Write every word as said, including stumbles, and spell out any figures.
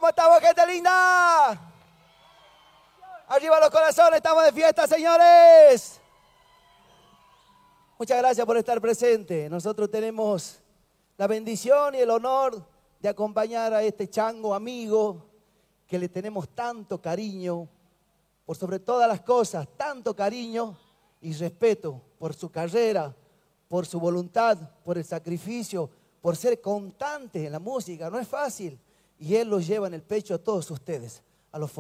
¿Cómo estamos, gente linda? Arriba los corazones, estamos de fiesta, señores. Muchas gracias por estar presente. Nosotros tenemos la bendición y el honor de acompañar a este chango amigo que le tenemos tanto cariño, por sobre todas las cosas, tanto cariño y respeto por su carrera, por su voluntad, por el sacrificio, por ser constante en la música. No es fácil y él lo lleva en el pecho a todos ustedes, a los